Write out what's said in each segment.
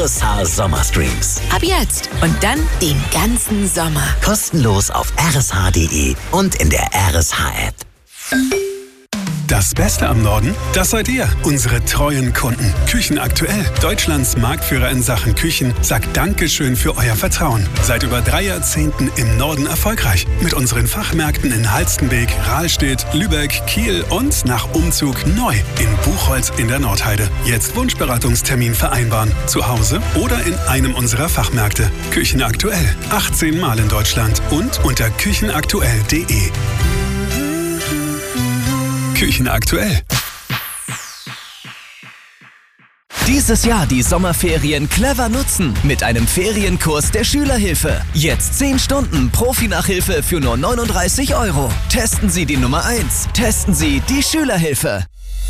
RSH Sommerstreams. Ab jetzt und dann den ganzen Sommer. Kostenlos auf rsh.de und in der RSH-App. Das Beste am Norden, das seid ihr, unsere treuen Kunden. Küchenaktuell, Deutschlands Marktführer in Sachen Küchen, sagt Dankeschön für euer Vertrauen. Seit über 3 Jahrzehnten im Norden erfolgreich. Mit unseren Fachmärkten in Halstenbek, Rahlstedt, Lübeck, Kiel und nach Umzug neu in Buchholz in der Nordheide. Jetzt Wunschberatungstermin vereinbaren. Zu Hause oder in einem unserer Fachmärkte. Küchenaktuell, 18 Mal in Deutschland und unter küchenaktuell.de. Küchenaktuell. Dieses Jahr die Sommerferien clever nutzen mit einem Ferienkurs der Schülerhilfe. Jetzt 10 Stunden Profi-Nachhilfe für nur 39 €. Testen Sie die Nummer 1. Testen Sie die Schülerhilfe.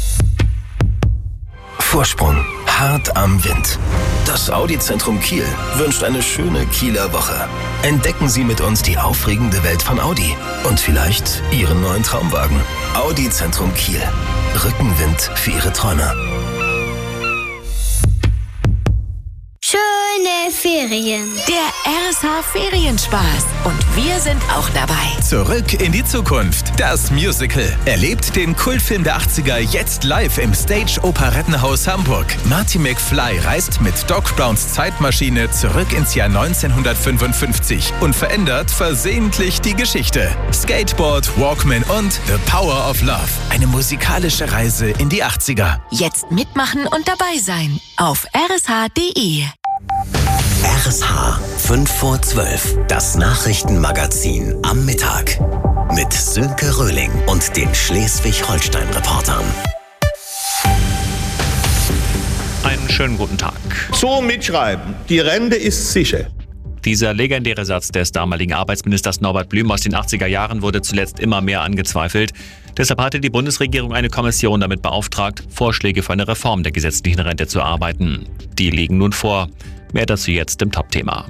Vorsprung. Hart am Wind. Das Audi-Zentrum Kiel wünscht eine schöne Kieler Woche. Entdecken Sie mit uns die aufregende Welt von Audi und vielleicht Ihren neuen Traumwagen. Audi-Zentrum Kiel. Rückenwind für Ihre Träume. Schöne Ferien. Der RSH Ferienspaß. Und wir sind auch dabei. Zurück in die Zukunft. Das Musical. Erlebt den Kultfilm der 80er jetzt live im Stage Operettenhaus Hamburg. Marty McFly reist mit Doc Browns Zeitmaschine zurück ins Jahr 1955 und verändert versehentlich die Geschichte. Skateboard, Walkman und The Power of Love. Eine musikalische Reise in die 80er. Jetzt mitmachen und dabei sein. Auf rsh.de. RSH 5 vor 12. Das Nachrichtenmagazin am Mittag. Mit Sönke Röhling und den Schleswig-Holstein-Reportern. Einen schönen guten Tag. So mitschreiben, die Rente ist sicher. Dieser legendäre Satz des damaligen Arbeitsministers Norbert Blüm aus den 80er Jahren wurde zuletzt immer mehr angezweifelt. Deshalb hatte die Bundesregierung eine Kommission damit beauftragt, Vorschläge für eine Reform der gesetzlichen Rente zu erarbeiten. Die liegen nun vor. Mehr dazu jetzt im Top-Thema.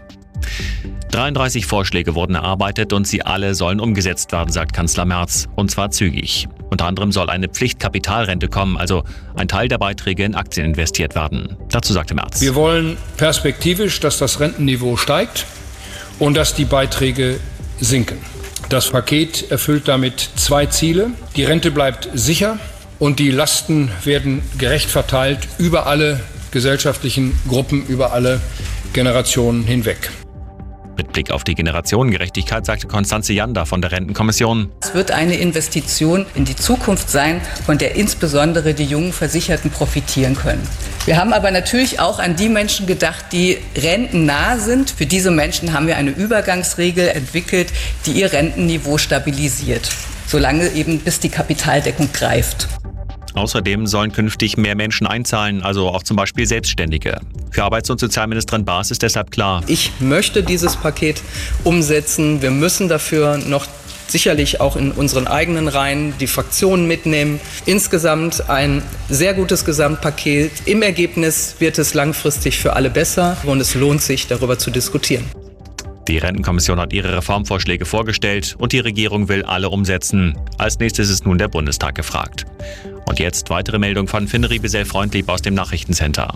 33 Vorschläge wurden erarbeitet und sie alle sollen umgesetzt werden, sagt Kanzler Merz. Und zwar zügig. Unter anderem soll eine Pflichtkapitalrente kommen, also ein Teil der Beiträge in Aktien investiert werden. Dazu sagte Merz: Wir wollen perspektivisch, dass das Rentenniveau steigt und dass die Beiträge sinken. Das Paket erfüllt damit 2 Ziele. Die Rente bleibt sicher und die Lasten werden gerecht verteilt über alle gesellschaftlichen Gruppen, über alle Generationen hinweg. Mit Blick auf die Generationengerechtigkeit sagte Constanze Janda von der Rentenkommission: Es wird eine Investition in die Zukunft sein, von der insbesondere die jungen Versicherten profitieren können. Wir haben aber natürlich auch an die Menschen gedacht, die rentennah sind. Für diese Menschen haben wir eine Übergangsregel entwickelt, die ihr Rentenniveau stabilisiert, solange eben bis die Kapitaldeckung greift. Außerdem sollen künftig mehr Menschen einzahlen, also auch zum Beispiel Selbstständige. Für Arbeits- und Sozialministerin Baas ist deshalb klar: Ich möchte dieses Paket umsetzen. Wir müssen dafür noch sicherlich auch in unseren eigenen Reihen die Fraktionen mitnehmen. Insgesamt ein sehr gutes Gesamtpaket. Im Ergebnis wird es langfristig für alle besser und es lohnt sich, darüber zu diskutieren. Die Rentenkommission hat ihre Reformvorschläge vorgestellt und die Regierung will alle umsetzen. Als nächstes ist nun der Bundestag gefragt. Und jetzt weitere Meldung von Finn Riebesell-Freundlieb aus dem Nachrichtencenter.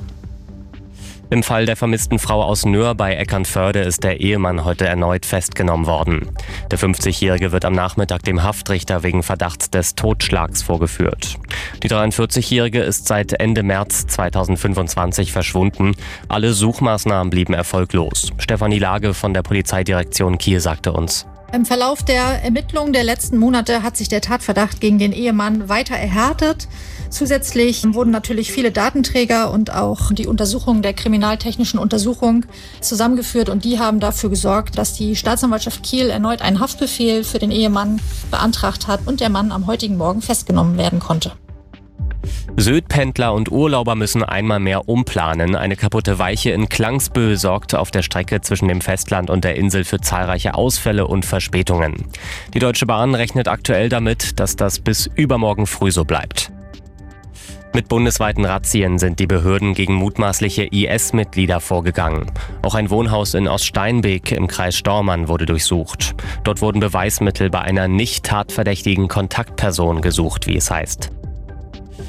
Im Fall der vermissten Frau aus Nöhr bei Eckernförde ist der Ehemann heute erneut festgenommen worden. Der 50-Jährige wird am Nachmittag dem Haftrichter wegen Verdachts des Totschlags vorgeführt. Die 43-Jährige ist seit Ende März 2025 verschwunden. Alle Suchmaßnahmen blieben erfolglos. Stefanie Lage von der Polizeidirektion Kiel sagte uns: Im Verlauf der Ermittlungen der letzten Monate hat sich der Tatverdacht gegen den Ehemann weiter erhärtet. Zusätzlich wurden natürlich viele Datenträger und auch die Untersuchungen der kriminaltechnischen Untersuchung zusammengeführt und die haben dafür gesorgt, dass die Staatsanwaltschaft Kiel erneut einen Haftbefehl für den Ehemann beantragt hat und der Mann am heutigen Morgen festgenommen werden konnte. Südpendler und Urlauber müssen einmal mehr umplanen. Eine kaputte Weiche in Klangsbühl sorgt auf der Strecke zwischen dem Festland und der Insel für zahlreiche Ausfälle und Verspätungen. Die Deutsche Bahn rechnet aktuell damit, dass das bis übermorgen früh so bleibt. Mit bundesweiten Razzien sind die Behörden gegen mutmaßliche IS-Mitglieder vorgegangen. Auch ein Wohnhaus in Oststeinbek im Kreis Stormann wurde durchsucht. Dort wurden Beweismittel bei einer nicht tatverdächtigen Kontaktperson gesucht, wie es heißt.